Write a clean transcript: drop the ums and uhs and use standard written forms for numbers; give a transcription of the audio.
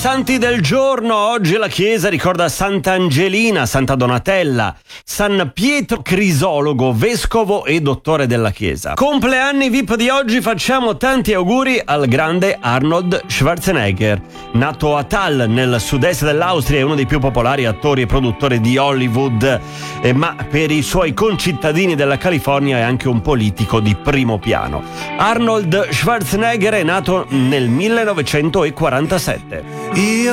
santi del giorno. Oggi la chiesa ricorda Sant'Angelina, Santa Donatella, San Pietro Crisologo, vescovo e dottore della chiesa. Compleanni VIP di oggi, facciamo tanti auguri al grande Arnold Schwarzenegger. Nato a Thal, nel sud-est dell'Austria, è uno dei più popolari attori e produttori di Hollywood, ma per i suoi concittadini della California è anche un politico di primo piano. Arnold Schwarzenegger è nato nel 1947.